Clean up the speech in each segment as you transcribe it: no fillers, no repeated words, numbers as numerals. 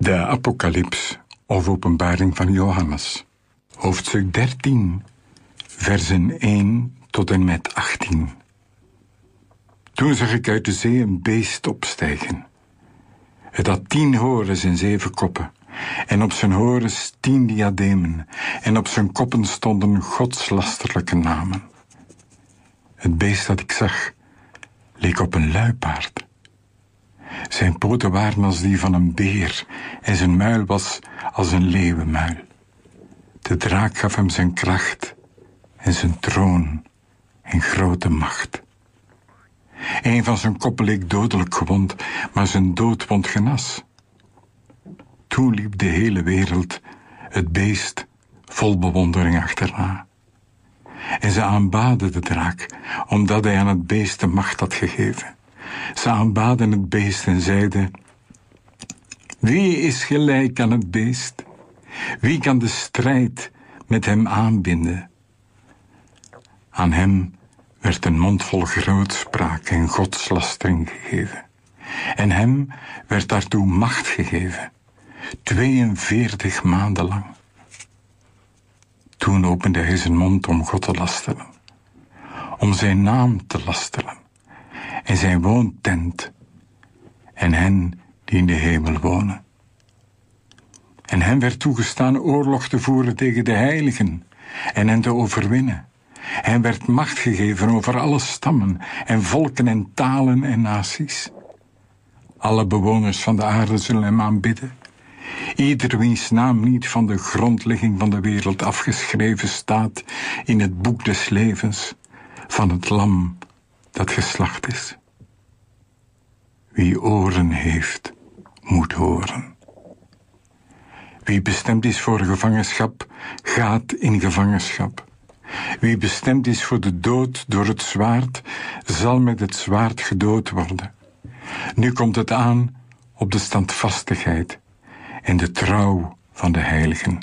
De Apocalyps of Openbaring van Johannes. Hoofdstuk 13, versen 1 tot en met 18. Toen zag ik uit de zee een beest opstijgen. Het had 10 horens en 7 koppen, en op zijn horens 10 diademen, en op zijn koppen stonden godslasterlijke namen. Het beest dat ik zag leek op een luipaard. Zijn poten waren als die van een beer, en zijn muil was als een leeuwenmuil. De draak gaf hem zijn kracht en zijn troon en grote macht. Een van zijn koppen leek dodelijk gewond, maar zijn doodwond genas. Toen liep de hele wereld het beest vol bewondering achterna. En ze aanbaden de draak, omdat hij aan het beest de macht had gegeven. Ze aanbaden het beest en zeiden: wie is gelijk aan het beest? Wie kan de strijd met hem aanbinden? Aan hem werd een mond vol grootspraak en godslastering gegeven. En hem werd daartoe macht gegeven, 42 maanden lang. Toen opende hij zijn mond om God te lasteren, om zijn naam te lasteren, en zijn woontent, en hen die in de hemel wonen. En hem werd toegestaan oorlog te voeren tegen de heiligen, en hen te overwinnen. Hem werd macht gegeven over alle stammen, en volken en talen en naties. Alle bewoners van de aarde zullen hem aanbidden. Ieder wiens naam niet van de grondlegging van de wereld afgeschreven staat in het boek des levens van het lam dat geslacht is. Wie oren heeft, moet horen. Wie bestemd is voor gevangenschap, gaat in gevangenschap. Wie bestemd is voor de dood door het zwaard, zal met het zwaard gedood worden. Nu komt het aan op de standvastigheid en de trouw van de heiligen.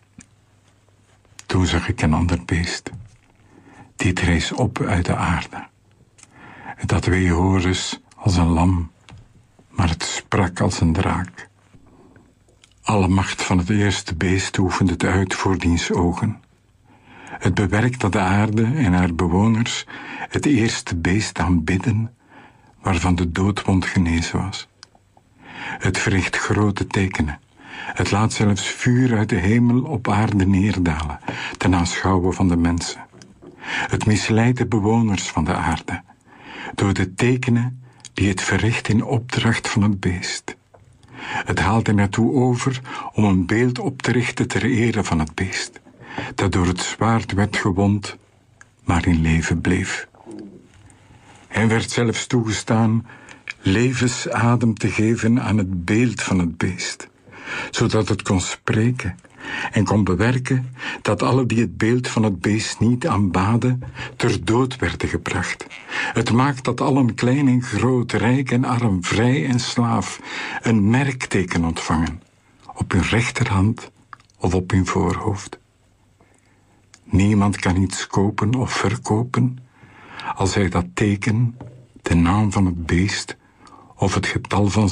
Toen zag ik een ander beest. Dit rees op uit de aarde. Het had 2 horens als een lam, maar het sprak als een draak. Alle macht van het eerste beest oefende het uit voor diens ogen. Het bewerkt dat de aarde en haar bewoners het eerste beest aanbidden, waarvan de doodwond genezen was. Het verricht grote tekenen. Het laat zelfs vuur uit de hemel op aarde neerdalen, ten aanschouwen van de mensen. Het misleidt de bewoners van de aarde, door de tekenen die het verricht in opdracht van het beest. Het haalt er naartoe over om een beeld op te richten ter ere van het beest, dat door het zwaard werd gewond, maar in leven bleef. Hem werd zelfs toegestaan levensadem te geven aan het beeld van het beest, zodat het kon spreken en kon bewerken dat alle die het beeld van het beest niet aanbaden, ter dood werden gebracht. Het maakt dat allen, klein en groot, rijk en arm, vrij en slaaf, een merkteken ontvangen, op hun rechterhand of op hun voorhoofd. Niemand kan iets kopen of verkopen als hij dat teken, de naam van het beest of het getal van